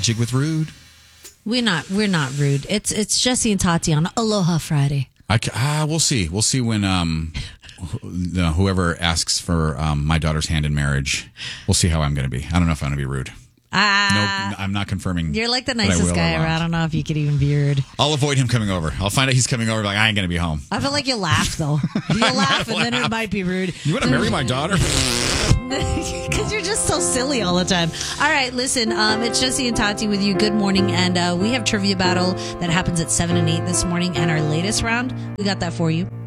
magic with Rude. We're not rude. It's Jesse and Tati on Aloha Friday. We'll see. We'll see when whoever asks for my daughter's hand in marriage. We'll see how I'm going to be. I don't know if I'm going to be rude. No, I'm not confirming. You're like the nicest guy around. I don't know if you could even be rude. I'll avoid him coming over. I'll find out he's coming over. Like, I ain't going to be home. I feel like you laugh, though. You'll laugh, and then it might be rude. You want to marry my daughter? Because you're just so silly all the time. All right, listen. It's Jesse and Tati with you. Good morning. And we have Trivia Battle that happens at 7 and 8 this morning. And our latest round, we got that for you.